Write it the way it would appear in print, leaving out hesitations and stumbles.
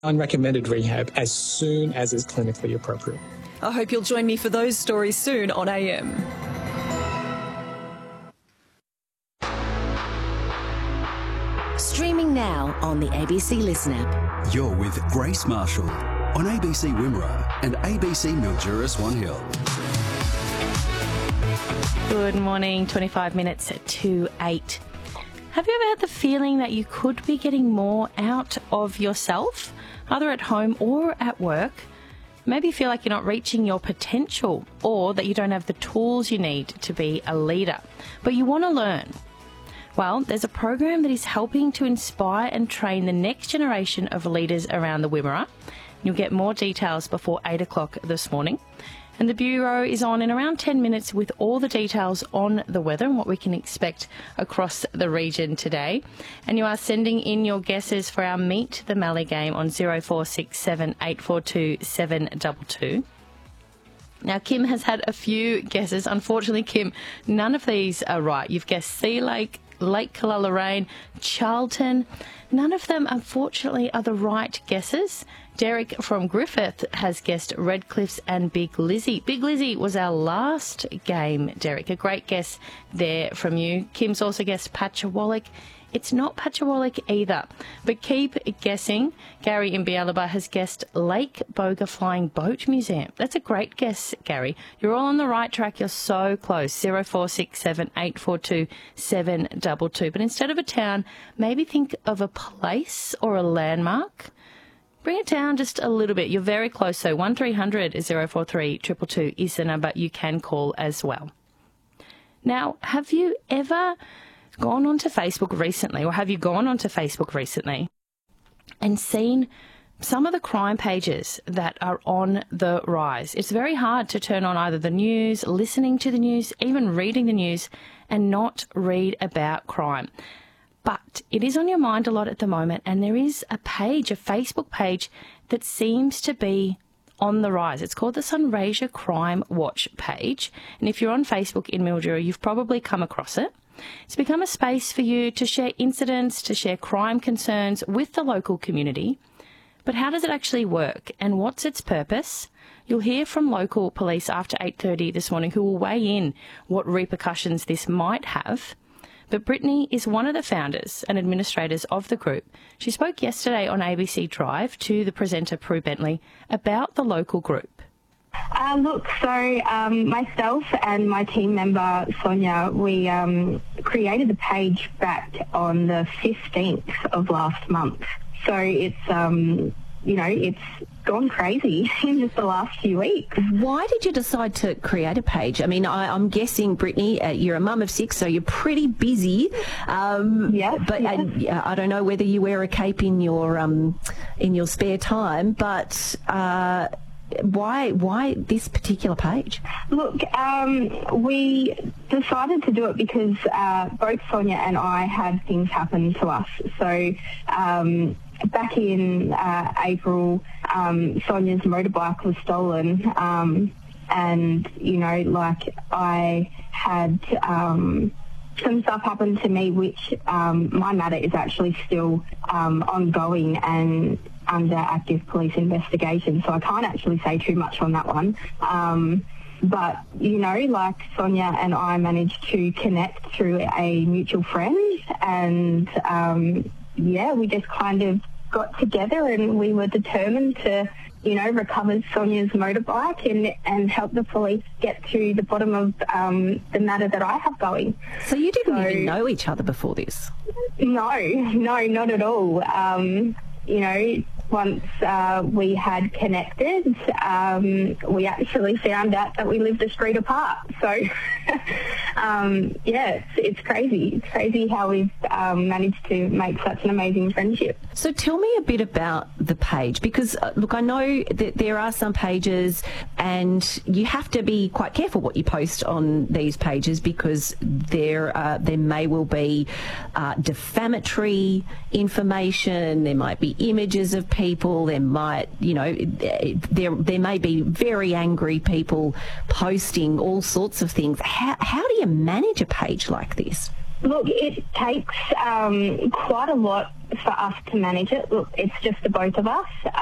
Unrecommended rehab as soon as is clinically appropriate. I hope you'll join me for those stories soon on AM. Streaming now on the ABC Listen app. You're with Grace Marshall on ABC Wimmera and ABC Mildura Swan Hill. Good morning, 25 minutes to 8. Have you ever had the feeling that you could be getting more out of yourself, either at home or at work? Maybe you feel like you're not reaching your potential, or that you don't have the tools you need to be a leader, but you want to learn. Well, there's a program that is helping to inspire and train the next generation of leaders around the Wimmera. You'll get more details before 8 o'clock this morning. And the Bureau is on in around 10 minutes with all the details on the weather and what we can expect across the region today. And you are sending in your guesses for our Meet the Mallee game on 0467 842 722. Now, Kim has had a few guesses. Unfortunately, Kim, none of these are right. You've guessed Sea Lake, Lake Kalalarane, Charlton. None of them, unfortunately, are the right guesses. Derek from Griffith has guessed Red Cliffs and Big Lizzie. Big Lizzie was our last game, Derek. A great guess there from you. Kim's also guessed Patchawallic. It's not Patchawallic either, but keep guessing. Gary in Bialaba has guessed Lake Boga Flying Boat Museum. That's a great guess, Gary. You're all on the right track. You're so close. 0467 842 722. But instead of a town, maybe think of a place or a landmark. Bring it down just a little bit. You're very close. So 1300 043 222 is the number you can call as well. Now, have you ever gone onto Facebook recently, or have you gone onto Facebook recently and seen some of the crime pages that are on the rise? It's very hard to turn on either the news, listening to the news, even reading the news, and not read about crime. But it is on your mind a lot at the moment, and there is a page, a Facebook page, that seems to be on the rise. It's called the Sunraysia Crime Watch page. And if you're on Facebook in Mildura, you've probably come across it. It's become a space for you to share incidents, to share crime concerns with the local community. But how does it actually work, and what's its purpose? You'll hear from local police after 8:30 this morning who will weigh in what repercussions this might have. But Brittany is one of the founders and administrators of the group. She spoke yesterday on ABC Drive to the presenter Prue Bentley about the local group. Myself and my team member Sonia, we created the page back on the 15th of last month. So it's gone crazy in just the last few weeks. Why did you decide to create a page? I mean, I'm guessing, Brittany, you're a mum of 6, so you're pretty busy. I don't know whether you wear a cape in your spare time, but why this particular page? Look, we decided to do it because both Sonia and I had things happen to us. So back in April, Sonia's motorbike was stolen, and I had some stuff happen to me, which my matter is actually still ongoing and under active police investigation, so I can't actually say too much on that one. But, Sonia and I managed to connect through a mutual friend, and we just kind of got together, and we were determined to, recover Sonia's motorbike and help the police get to the bottom of the matter that I have going. So you didn't even know each other before this? No, not at all. Once we had connected, we actually found out that we lived a street apart. So, it's crazy. It's crazy how we've managed to make such an amazing friendship. So tell me a bit about the page, because, look, I know that there are some pages and you have to be quite careful what you post on these pages, because there may well be defamatory information, there might be images of people, there might, there may be very angry people posting all sorts of things. How do you manage a page like this? Look, it takes quite a lot for us to manage it. Look, it's just the both of us.